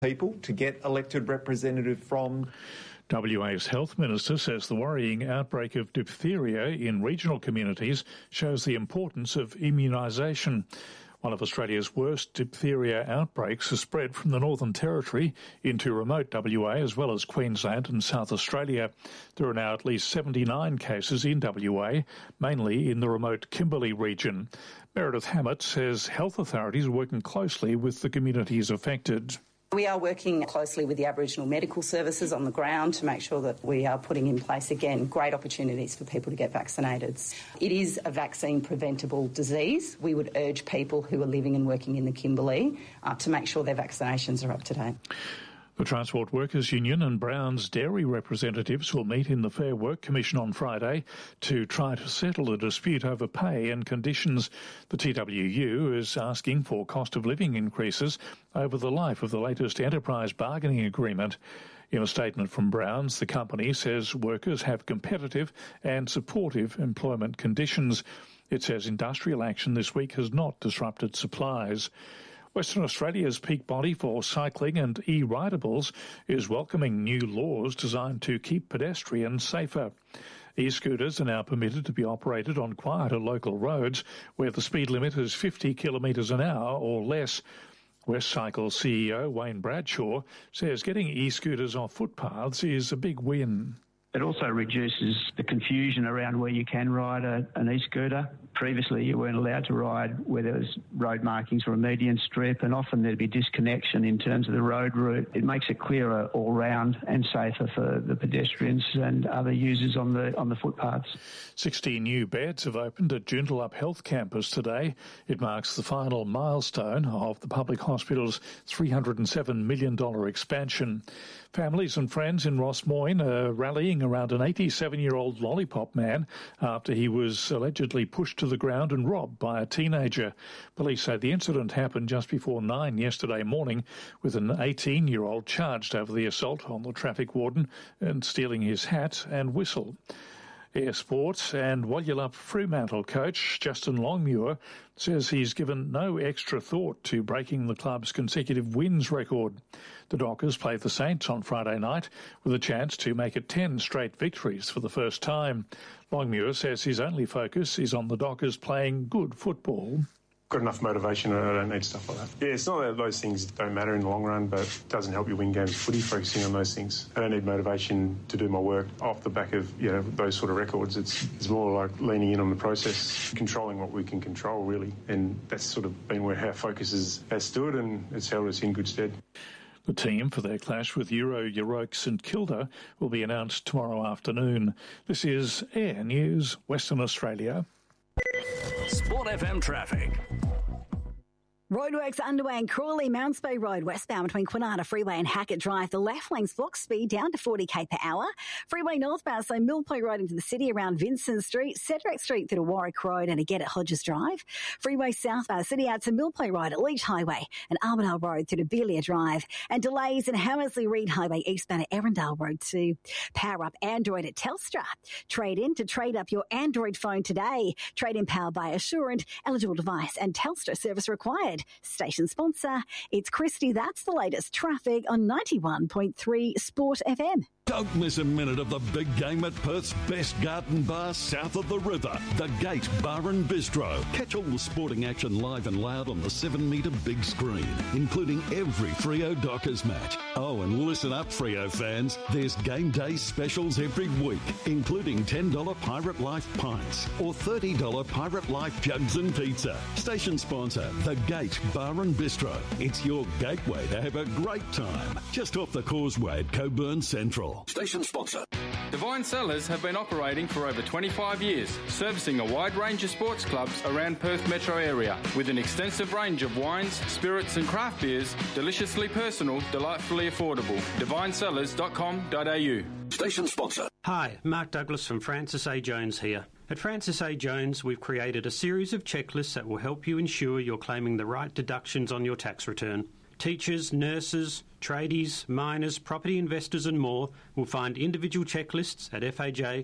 people to get elected representative from. WA's Health Minister says the worrying outbreak of diphtheria in regional communities shows the importance of immunisation. One of Australia's worst diphtheria outbreaks has spread from the Northern Territory into remote WA as well as Queensland and South Australia. There are now at least 79 cases in WA, mainly in the remote Kimberley region. Meredith Hammett says health authorities are working closely with the communities affected. We are working closely with the Aboriginal medical services on the ground to make sure that we are putting in place, again, great opportunities for people to get vaccinated. It is a vaccine-preventable disease. We would urge people who are living and working in the Kimberley to make sure their vaccinations are up to date. The Transport Workers Union and Browns dairy representatives will meet in the Fair Work Commission on Friday to try to settle the dispute over pay and conditions. The TWU is asking for cost of living increases over the life of the latest enterprise bargaining agreement. In a statement from Browns, the company says workers have competitive and supportive employment conditions. It says industrial action this week has not disrupted supplies. Western Australia's peak body for cycling and e-ridables is welcoming new laws designed to keep pedestrians safer. E-scooters are now permitted to be operated on quieter local roads where the speed limit is 50 kilometres an hour or less. Westcycle CEO Wayne Bradshaw says getting e-scooters off footpaths is a big win. It also reduces the confusion around where you can ride an e-scooter. Previously, you weren't allowed to ride where there was road markings or a median strip, and often there'd be disconnection in terms of the road route. It makes it clearer all round and safer for the pedestrians and other users on the footpaths. 16 new beds have opened at Joondalup Health Campus today. It marks the final milestone of the public hospital's $307 million expansion. Families and friends in Ross Moyne are rallying around an 87-year-old lollipop man after he was allegedly pushed to the ground and robbed by a teenager. Police say the incident happened just before 9 yesterday morning, with an 18-year-old charged over the assault on the traffic warden and stealing his hat and whistle. Air Sports and Walyalup Fremantle coach Justin Longmuir says he's given no extra thought to breaking the club's consecutive wins record. The Dockers play the Saints on Friday night with a chance to make it 10 straight victories for the first time. Longmuir says his only focus is on the Dockers playing good football. Got enough motivation, I don't need stuff like that. Yeah, it's not that those things don't matter in the long run, but it doesn't help you win games of footy focusing on those things. I don't need motivation to do my work off the back of those sort of records. It's more like leaning in on the process, controlling what we can control, really. And that's sort of been where our focus has stood, and it's held us in good stead. The team for their clash with Euroke St Kilda will be announced tomorrow afternoon. This is Air News, Western Australia. Sport FM traffic. Roadworks underway in Crawley, Mounts Bay Road, westbound between Kwinana Freeway and Hackett Drive. The left lane's block speed down to 40 k per hour. Freeway northbound, so Millpoint Road into the city around Vincent Street, Cedric Street through to Warwick Road and again at Hodges Drive. Freeway southbound, city out to Millpoint Road at Leach Highway and Armidale Road through to Belia Drive. And delays in Hammersley Reid Highway eastbound at Erindale Road to power up Android at Telstra. Trade in to trade up your Android phone today. Trade in powered by Assurant, eligible device and Telstra service required. Station sponsor, it's Christy. That's the latest traffic on 91.3 Sport FM. Don't miss a minute of the big game at Perth's best garden bar south of the river, the Gate Bar and Bistro. Catch all the sporting action live and loud on the 7-metre big screen, including every Freo Dockers match. Oh, and listen up, Freo fans. There's game day specials every week, including $10 Pirate Life pints or $30 Pirate Life jugs and pizza. Station sponsor, the Gate Bar and Bistro. It's your gateway to have a great time, just off the causeway at Coburn Central. Station sponsor. Divine Cellars have been operating for over 25 years, servicing a wide range of sports clubs around Perth metro area with an extensive range of wines, spirits and craft beers, deliciously personal, delightfully affordable. DivineCellars.com.au. Station sponsor. Hi, Mark Douglas from Francis A. Jones here. At Francis A. Jones, we've created a series of checklists that will help you ensure you're claiming the right deductions on your tax return. Teachers, nurses, tradies, miners, property investors and more will find individual checklists at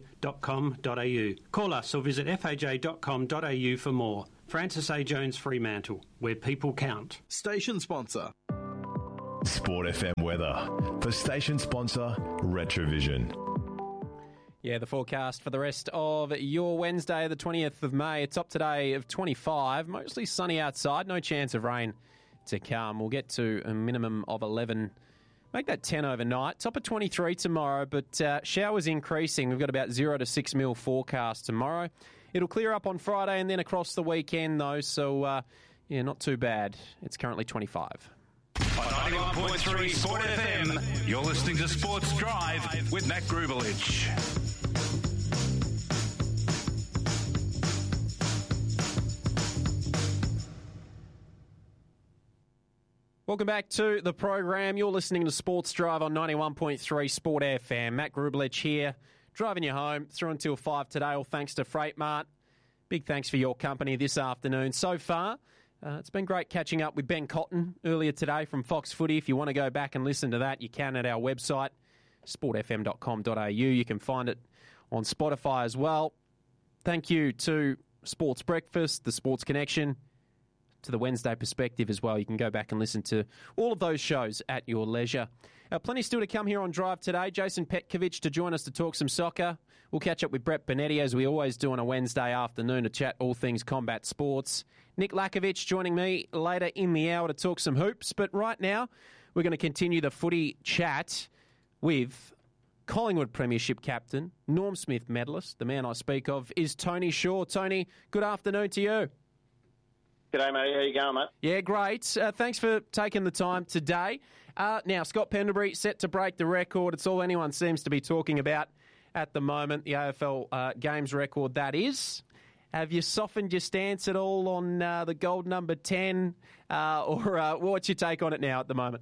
faj.com.au. Call us or visit faj.com.au for more. Francis A. Jones Fremantle, where people count. Station sponsor. Sport FM weather for station sponsor Retrovision. Yeah, the forecast for the rest of your Wednesday, the 20th of May. A top today of 25, mostly sunny outside, no chance of rain to come. We'll get to a minimum of 11. Make that 10 overnight. Top of 23 tomorrow, but showers increasing. We've got about 0 to 6 mil forecast tomorrow. It'll clear up on Friday and then across the weekend, though, so not too bad. It's currently 25. On 91.3 Sport FM, you're listening to Sports Drive with Matt Grubelich. Welcome back to the program. You're listening to Sports Drive on 91.3 Sport FM. Matt Grubelich here, driving you home through until 5 today, all thanks to Freight Mart. Big thanks for your company this afternoon so far. It's been great catching up with Ben Cotton earlier today from Fox Footy. If you want to go back and listen to that, you can at our website, sportfm.com.au. You can find it on Spotify as well. Thank you to Sports Breakfast, the Sports Connection, to the Wednesday Perspective as well. You can go back and listen to all of those shows at your leisure. Plenty still to come here on Drive today. Jason Petkovic to join us to talk some soccer. We'll catch up with Brett Benetti, as we always do on a Wednesday afternoon, to chat all things combat sports. Nick Lakovic joining me later in the hour to talk some hoops. But right now, we're going to continue the footy chat with Collingwood Premiership captain, Norm Smith medalist. The man I speak of is Tony Shaw. Tony, good afternoon to you. G'day, mate. How you going, mate? Yeah, great. Thanks for taking the time today. Now, Scott Pendlebury set to break the record. It's all anyone seems to be talking about at the moment, the AFL games record, that is. Have you softened your stance at all on the gold number 10? Or what's your take on it now at the moment?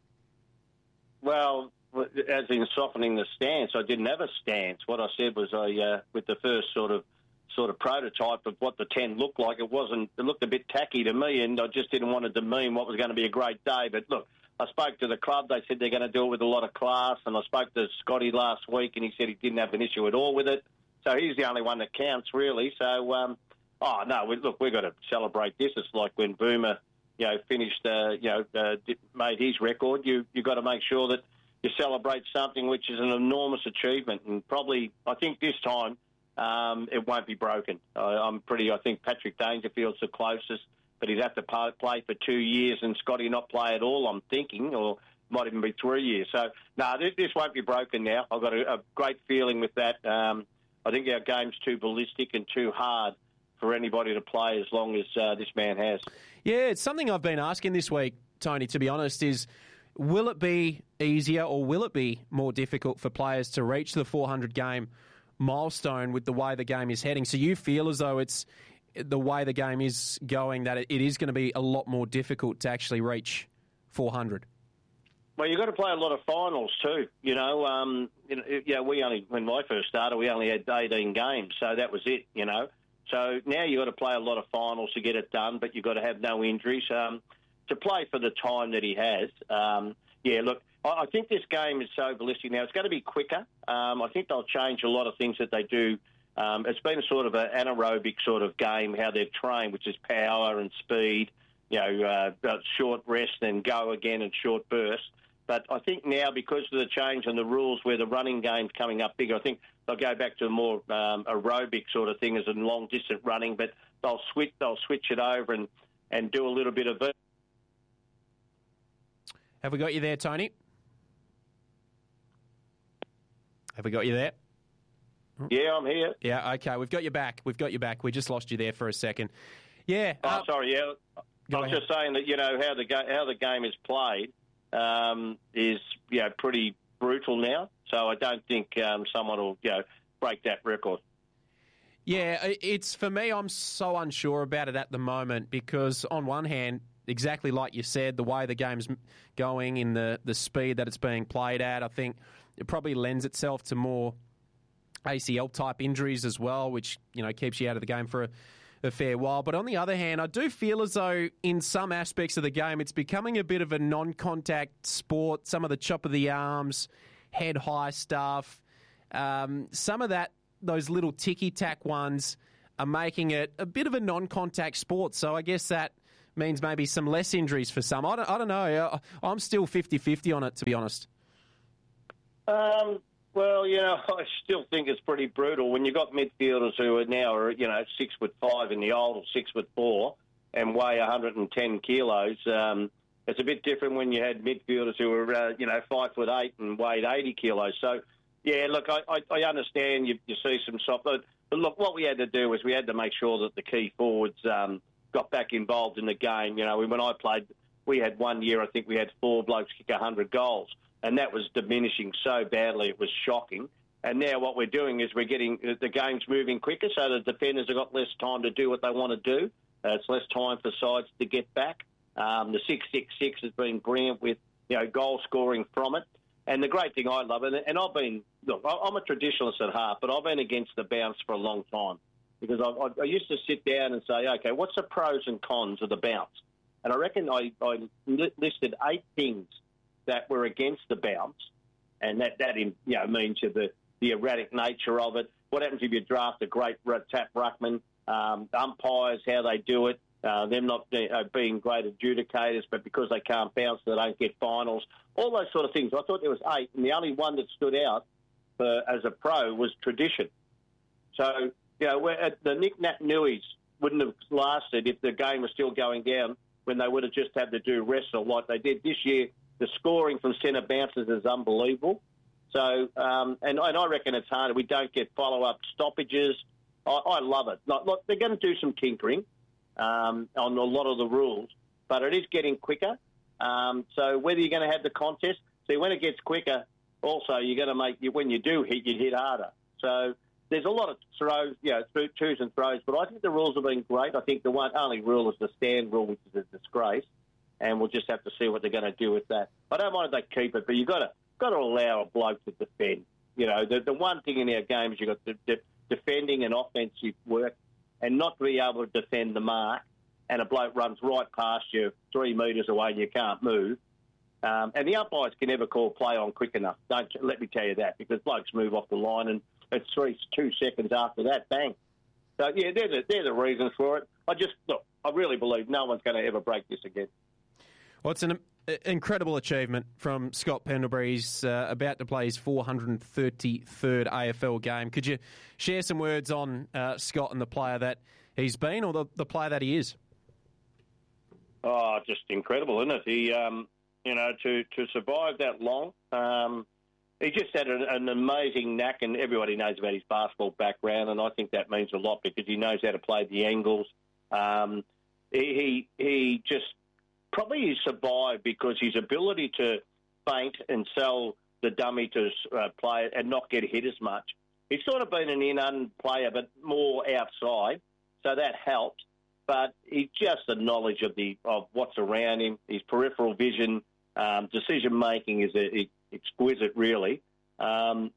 Well, as in softening the stance, I didn't have a stance. What I said was with the first sort of prototype of what the 10 looked like, it looked a bit tacky to me, and I just didn't want to demean what was going to be a great day. But look, I spoke to the club. They said they're going to do it with a lot of class, and I spoke to Scotty last week, and he said he didn't have an issue at all with it. So he's the only one that counts, really. So, we've got to celebrate this. It's like when Boomer, finished, made his record. You've got to make sure that you celebrate something which is an enormous achievement, and probably, I think this time, it won't be broken. I think Patrick Dangerfield's the closest, but he'd have to play for 2 years and Scotty not play at all, I'm thinking, or might even be 3 years. So, this won't be broken now. I've got a great feeling with that. I think our game's too ballistic and too hard for anybody to play as long as this man has. Yeah, it's something I've been asking this week, Tony, to be honest, is will it be easier or will it be more difficult for players to reach the 400-game milestone with the way the game is heading? So you feel as though it's the way the game is going, that it is going to be a lot more difficult to actually reach 400? Well, you've got to play a lot of finals too. We only, when I first started, we only had 18 games, so that was it, So now you've got to play a lot of finals to get it done, but you've got to have no injuries. To play for the time that he has, I think this game is so ballistic now. It's going to be quicker. I think they'll change a lot of things that they do. It's been a sort of an anaerobic sort of game, how they've trained, which is power and speed, short rest and go again and short bursts. But I think now, because of the change in the rules where the running game's coming up bigger, I think they'll go back to a more aerobic sort of thing as in long-distance running, but they'll switch it over and do a little bit of it. Have we got you there, Tony? Have we got you there? Yeah, I'm here. Yeah, okay. We've got you back. We just lost you there for a second. Yeah. Sorry, yeah. I was just saying that, how the game is played is, pretty brutal now. So I don't think someone will, break that record. Yeah, it's, for me, I'm so unsure about it at the moment because on one hand, exactly like you said, the way the game's going in the speed that it's being played at, I think it probably lends itself to more ACL-type injuries as well, which, keeps you out of the game for a fair while. But on the other hand, I do feel as though in some aspects of the game, it's becoming a bit of a non-contact sport. Some of the chop of the arms, head-high stuff, some of those little ticky-tack ones are making it a bit of a non-contact sport. So I guess that means maybe some less injuries for some. I don't know. I'm still 50-50 on it, to be honest. Well, I still think it's pretty brutal when you've got midfielders who are now, 6'5" in the old, or 6'4", and weigh 110 kilos. It's a bit different when you had midfielders who were, 5'8" and weighed 80 kilos. So, yeah, look, I understand you see some soft. But look, what we had to do was we had to make sure that the key forwards got back involved in the game. When I played, we had 1 year, I think we had 4 blokes kick 100 goals. And that was diminishing so badly, it was shocking. And now what we're doing is we're getting the game's moving quicker, so the defenders have got less time to do what they want to do. It's less time for sides to get back. The 6-6-6 has been brilliant with, goal scoring from it. And the great thing I love, and I've been, look, I'm a traditionalist at heart, but I've been against the bounce for a long time. Because I used to sit down and say, okay, what's the pros and cons of the bounce? And I reckon I listed 8 things that were against the bounce, and that means the erratic nature of it. What happens if you draft a great tap ruckman? Umpires, how they do it, them not being great adjudicators, but because they can't bounce, they don't get finals. All those sort of things. I thought there was 8, and the only one that stood out as a pro was tradition. So, the Nick Nat Nuis wouldn't have lasted if the game was still going down when they would have just had to do wrestle like they did this year. The scoring from centre bounces is unbelievable. So, and I reckon it's harder. We don't get follow-up stoppages. I love it. Look, they're going to do some tinkering on a lot of the rules, but it is getting quicker. So whether you're going to have the contest, see, when it gets quicker, also you're going to make, when you do hit, you hit harder. So there's a lot of throws, twos and throws, but I think the rules have been great. I think the only rule is the stand rule, which is a disgrace. And we'll just have to see what they're going to do with that. I don't mind if they keep it, but you've got to allow a bloke to defend. The one thing in our game is you've got defending and offensive work, and not to be able to defend the mark, and a bloke runs right past you 3 metres away and you can't move. And the umpires can never call play on quick enough. Don't let me tell you that, because blokes move off the line and it's 2 seconds after that, bang. So, yeah, they're the reasons for it. I really believe no one's going to ever break this again. Well, it's an incredible achievement from Scott Pendlebury. He's about to play his 433rd AFL game. Could you share some words on Scott and the player that he's been, or the player that he is? Oh, just incredible, isn't it? He, to survive that long, he just had an amazing knack, and everybody knows about his basketball background, and I think that means a lot because he knows how to play the angles. He just probably survived because his ability to feint and sell the dummy to play it and not get hit as much. He's sort of been an in-un player, but more outside, so that helped. But he's just the knowledge of what's around him, his peripheral vision, decision-making is exquisite, really. I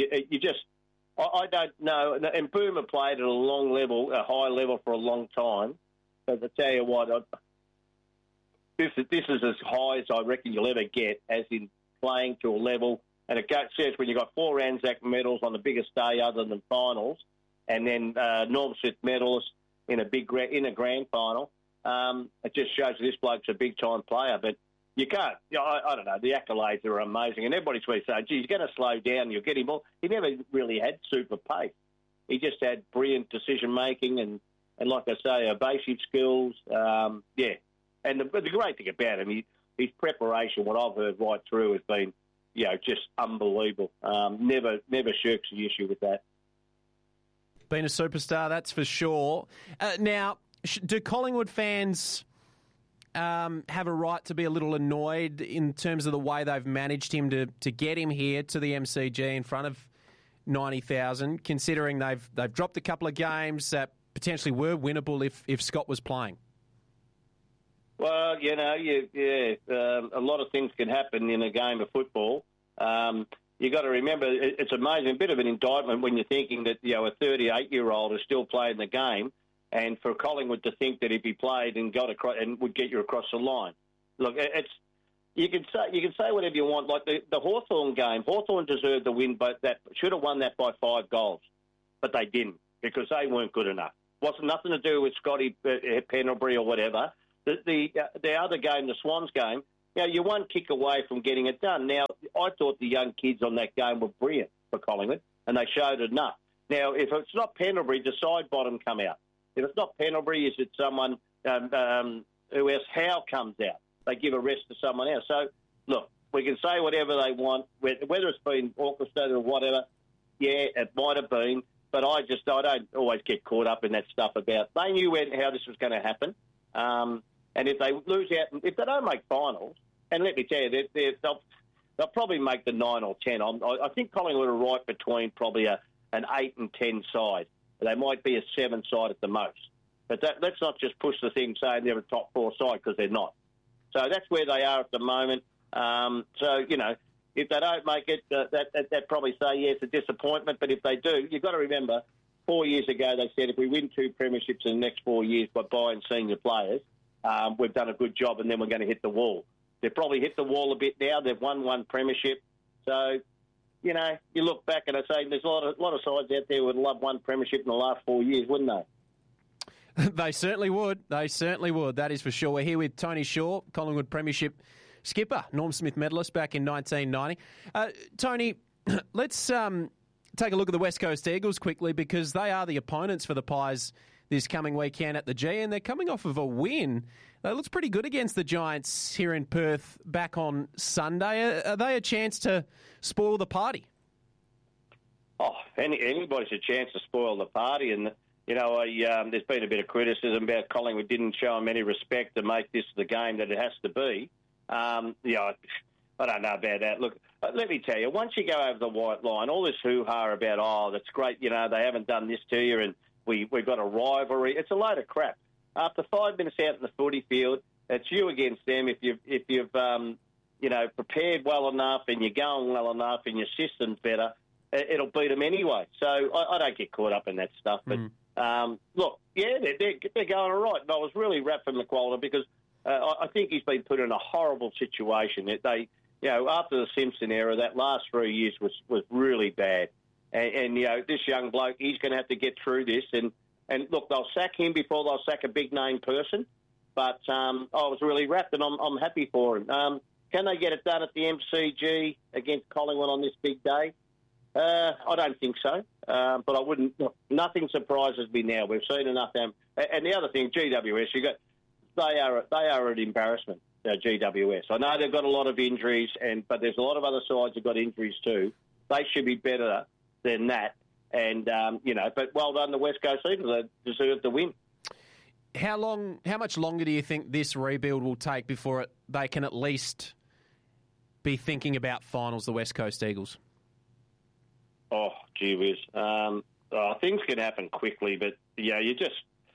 don't know. And Boomer played at a high level for a long time. But I tell you what, this is as high as I reckon you'll ever get, as in playing to a level. And it says when you've got 4 Anzac medals on the biggest day other than finals, and then Norm Smith medalist in a grand final, it just shows this bloke's a big-time player. But you can't, I don't know, the accolades are amazing. And everybody's going to say, geez, he's going to slow down, you'll get him all. He never really had super pace. He just had brilliant decision-making and like I say, evasive skills, And the great thing about him, his preparation, what I've heard right through, has been, just unbelievable. Never shirks the issue with that. Been a superstar, that's for sure. Now, do Collingwood fans have a right to be a little annoyed in terms of the way they've managed him to get him here to the MCG in front of 90,000, considering they've dropped a couple of games that potentially were winnable if Scott was playing? Well, a lot of things can happen in a game of football. You've got to remember, it's amazing, a bit of an indictment when you're thinking that, a 38-year-old is still playing the game, and for Collingwood to think that if he played and got across and would get you across the line. Look, you can say whatever you want. Like the Hawthorn game, Hawthorn deserved the win, but that should have won that by 5 goals, but they didn't because they weren't good enough. Wasn't nothing to do with Scotty Pendlebury or whatever. the other game, the Swans game, you're one kick away from getting it done. Now, I thought the young kids on that game were brilliant for Collingwood, and they showed enough. Now, if it's not Pendlebury, the side bottom come out. If it's not Pendlebury, is it someone who else? Howe comes out. They give a rest to someone else. So, look, we can say whatever they want, whether it's been orchestrated or whatever. Yeah, it might have been, but I don't always get caught up in that stuff about. They knew how this was going to happen, and if they lose out, if they don't make finals, and let me tell you, they'll probably make the 9 or 10. I think Collingwood are right between probably an 8 and 10 side. They might be a 7 side at the most. But let's not just push the thing saying they're a top 4 side, because they're not. So that's where they are at the moment. If they don't make it, that probably say, yeah, it's a disappointment. But if they do, you've got to remember, 4 years ago they said if we win 2 premierships in the next 4 years by buying senior players, we've done a good job, and then we're going to hit the wall. They've probably hit the wall a bit now. They've won 1 premiership. So, you look back and I say there's a lot of sides out there who would love 1 premiership in the last 4 years, wouldn't they? They certainly would. They certainly would. That is for sure. We're here with Tony Shaw, Collingwood premiership skipper, Norm Smith medalist back in 1990. Tony, let's take a look at the West Coast Eagles quickly, because they are the opponents for the Pies this coming weekend at the G, and they're coming off of a win. They looked pretty good against the Giants here in Perth back on Sunday. Are they a chance to spoil the party? Oh, anybody's a chance to spoil the party, and there's been a bit of criticism about Collingwood didn't show them any respect to make this the game that it has to be. I don't know about that. Look, let me tell you, once you go over the white line, all this hoo-ha about, that's great, they haven't done this to you and we've got a rivalry. It's a load of crap. After 5 minutes out in the footy field, it's you against them. If you've prepared well enough and you're going well enough and your system's better, it'll beat them anyway. So I don't get caught up in that stuff. But look, yeah, they're going all right. And I was really wrapped for McWalter because I think he's been put in a horrible situation. After the Simpson era, that last 3 years was really bad. And this young bloke, he's going to have to get through this. And look, they'll sack him before they'll sack a big-name person. But I was really wrapped, and I'm happy for him. Can they get it done at the MCG against Collingwood on this big day? I don't think so. But I wouldn't. Nothing surprises me now. We've seen enough. And the other thing, GWS, they are an embarrassment. GWS. I know they've got a lot of injuries, but there's a lot of other sides who've got injuries too. They should be better than that. And, but well done, the West Coast Eagles. They deserve the win. How much longer do you think this rebuild will take before they can at least be thinking about finals, the West Coast Eagles? Oh, gee whiz. Things can happen quickly, but, you just...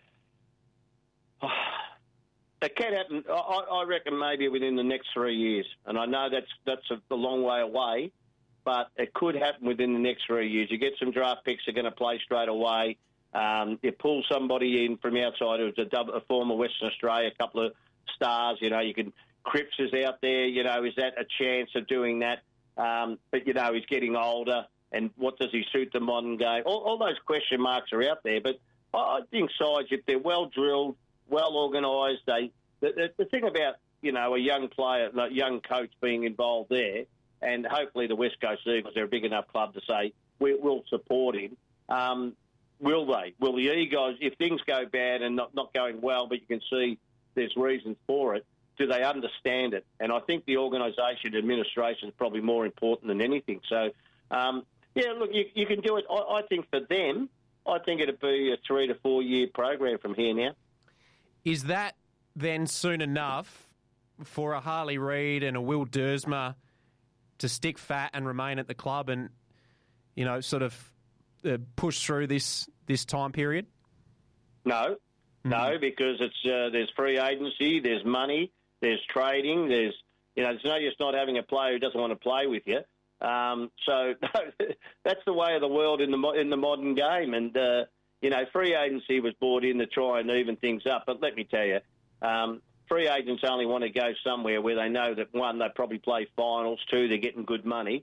It can happen, I reckon, maybe within the next 3 years. And I know that's a long way away, but it could happen within the next 3 years. You get some draft picks that are going to play straight away. You pull somebody in from outside who's a former Western Australia, a couple of stars. You can Cripps is out there. Is that a chance of doing that? But he's getting older, and what does he suit the modern game? All those question marks are out there. But I think sides, if they're well drilled, well organised, the thing about a young player, a young coach being involved there, and hopefully the West Coast Eagles, they're a big enough club to say we'll support him. Will they? Will the egos, if things go bad and not going well, but you can see there's reasons for it, do they understand it? And I think the organisation, administration is probably more important than anything. So, look, you can do it. I think for them, I think it'd be a 3 to 4 year program from here now. Is that then soon enough for a Harley Reid and a Will Dersma to stick fat and remain at the club and, sort of push through this time period? No, because it's there's free agency, there's money, there's trading, there's no use not having a player who doesn't want to play with you. So that's the way of the world in the modern game, and free agency was brought in to try and even things up. But let me tell you, free agents only want to go somewhere where they know that, one, they probably play finals, two, they're getting good money.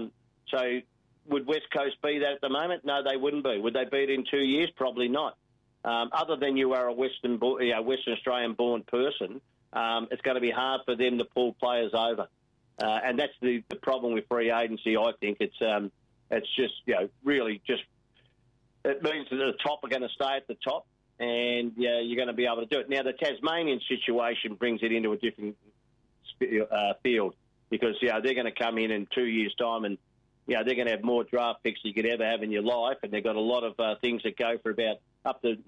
So would West Coast be that at the moment? No, they wouldn't be. Would they be it in 2 years? Probably not. other than you are a Western Australian-born person, it's going to be hard for them to pull players over. And that's the problem with free agency, I think. It's just, really just... It means that the top are going to stay at the top, and you're going to be able to do it. Now, the Tasmanian situation brings it into a different field because, they're going to come in 2 years' time and, they're going to have more draft picks than you could ever have in your life, and they've got a lot of things that go for about up to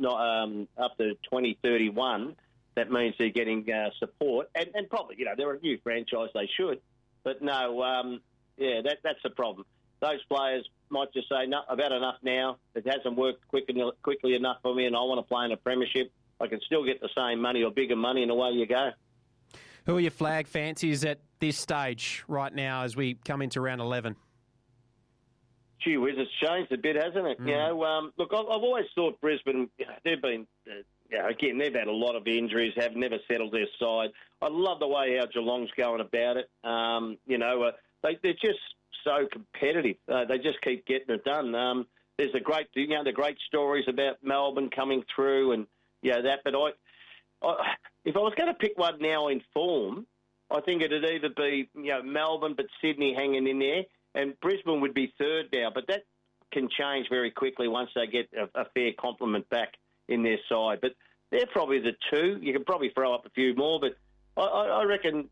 2031. That means they're getting support, and probably, they're a new franchise, they should. But no, that's the problem. Those players might just say, no, I've had enough now. It hasn't worked quickly enough for me, and I want to play in a premiership. I can still get the same money or bigger money, and away you go. Who are your flag fancies at this stage right now as we come into round 11? Gee whiz, it's changed a bit, hasn't it? Look, I've always thought Brisbane, they've been, again, they've had a lot of injuries, have never settled their side. I love the way how Geelong's going about it. They're just so competitive. They just keep getting it done. There's the great stories about Melbourne coming through and, that. But if I was going to pick one now in form, I think it'd either be, Melbourne, but Sydney hanging in there. And Brisbane would be third now, but that can change very quickly once they get a fair complement back in their side. But they're probably the two. You can probably throw up a few more, but I reckon,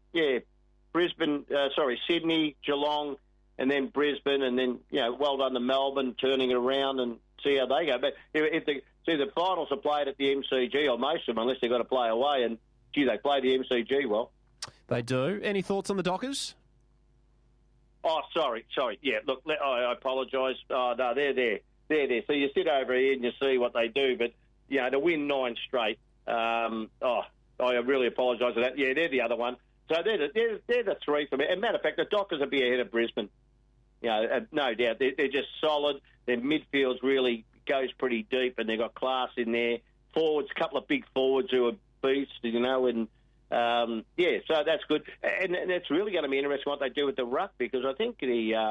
Sydney, Geelong, and then Brisbane, and then, well done to Melbourne turning it around and see how they go. But if the finals are played at the MCG, or most of them, unless they've got to play away, and, they play the MCG well. They do. Any thoughts on the Dockers? Oh, sorry. Yeah, look, I apologise. Oh, no, they're there. So you sit over here and you see what they do, but, to win 9 straight, I really apologise for that. Yeah, they're the other one. So they're the three for me. And matter of fact, the Dockers will be ahead of Brisbane. No doubt. They're just solid. Their midfield really goes pretty deep, and they've got class in there. Forwards, a couple of big forwards who are beasts, and... so that's good. And it's really going to be interesting what they do with the ruck, because I think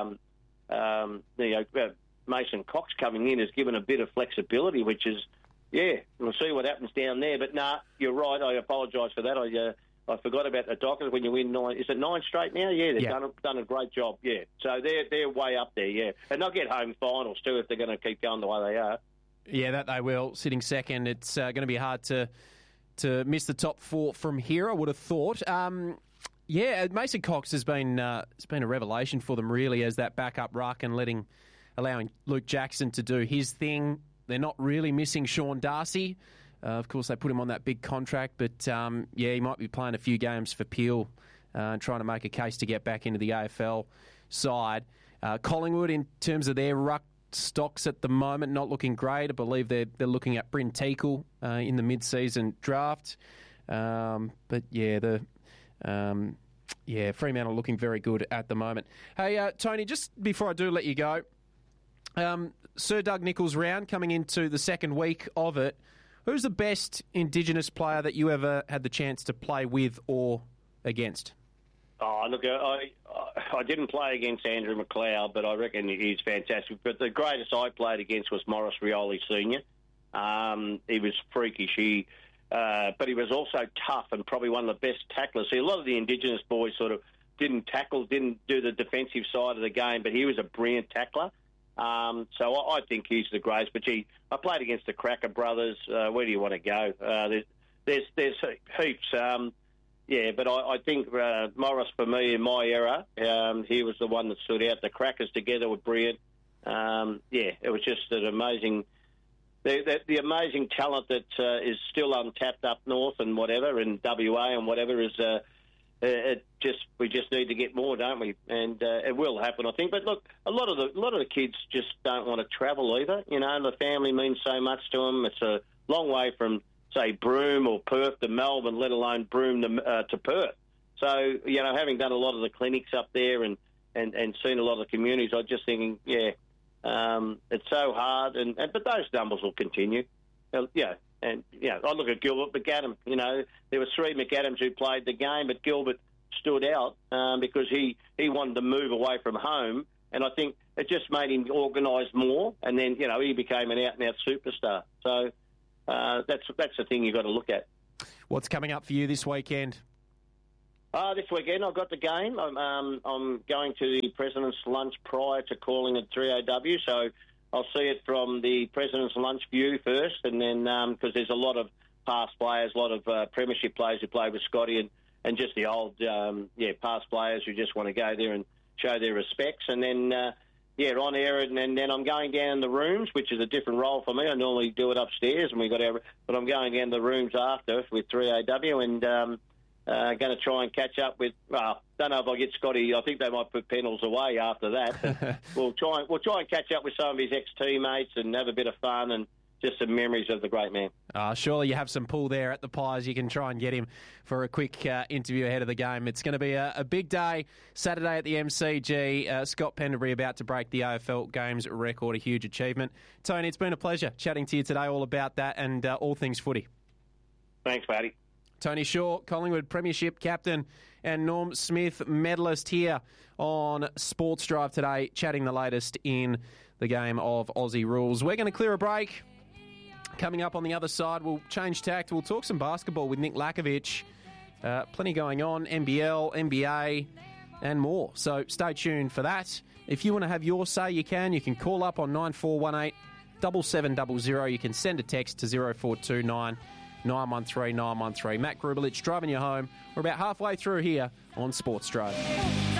Mason Cox coming in has given a bit of flexibility, which is, we'll see what happens down there. But, you're right. I apologise for that. I forgot about the Dockers when you win 9. Is it 9 straight now? Yeah, they've done a great job, So they're way up there, And they'll get home finals too if they're going to keep going the way they are. Yeah, that they will. Sitting second, it's going to be hard to miss the top 4 from here, I would have thought. Mason Cox has been it's been a revelation for them, really, as that backup ruck and allowing Luke Jackson to do his thing. They're not really missing Sean Darcy. Of course, they put him on that big contract, but he might be playing a few games for Peel and trying to make a case to get back into the AFL side. Collingwood, in terms of their ruck stocks at the moment, not looking great. I believe they're looking at Bryn Teakle in the mid-season draft. Fremantle looking very good at the moment. Hey, Tony, just before I do let you go, Sir Doug Nicholls round coming into the second week of it. Who's the best Indigenous player that you ever had the chance to play with or against? Oh, look, I didn't play against Andrew McLeod, but I reckon he's fantastic. But the greatest I played against was Morris Rioli Sr. He was freakish, but he was also tough and probably one of the best tacklers. See, a lot of the Indigenous boys sort of didn't do the defensive side of the game, but he was a brilliant tackler. So I think he's the greatest. But, I played against the Cracker brothers. Where do you want to go? There's heaps. But I think Morris, for me, in my era, he was the one that stood out. The Crackers together were brilliant. It was just an amazing... The amazing talent that is still untapped up north and whatever, and WA and whatever, is... we just need to get more, don't we? And it will happen, I think. But look, a lot of the kids just don't want to travel either. The family means so much to them. It's a long way from, say, Broome or Perth to Melbourne, let alone Broome to Perth. So having done a lot of the clinics up there and seen a lot of the communities, I'm just thinking, it's so hard. But those numbers will continue. And, I look at Gilbert McAdam. There were 3 McAdams who played the game, but Gilbert stood out because he wanted to move away from home. And I think it just made him organise more. And then, he became an out-and-out superstar. So, that's the thing you've got to look at. What's coming up for you this weekend? This weekend I've got the game. I'm going to the President's Lunch prior to calling at 3AW, so I'll see it from the President's Lunch view first, and then because there's a lot of past players, a lot of premiership players who played with Scotty, and just the old past players who just want to go there and show their respects, and then on air, and then I'm going down in the rooms, which is a different role for me. I normally do it upstairs, and but I'm going down the rooms after with 3AW, and going to try and catch up with. Well, don't know if I get Scotty. I think they might put Pennells away after that. But we'll try and catch up with some of his ex-teammates and have a bit of fun and just some memories of the great man. Surely you have some pull there at the Pies. You can try and get him for a quick interview ahead of the game. It's going to be a big day, Saturday at the MCG. Scott Pendlebury about to break the AFL Games record, a huge achievement. Tony, it's been a pleasure chatting to you today all about that and all things footy. Thanks, Paddy. Tony Shaw, Collingwood Premiership captain, and Norm Smith, medalist here on Sports Drive today, chatting the latest in the game of Aussie rules. We're going to clear a break. Coming up on the other side, we'll change tact. We'll talk some basketball with Nick Lakovic. Plenty going on, NBL, NBA, and more. So stay tuned for that. If you want to have your say, you can. You can call up on 9418 7700. You can send a text to 0429 913 913. Matt Grubelich driving you home. We're about halfway through here on Sports Drive.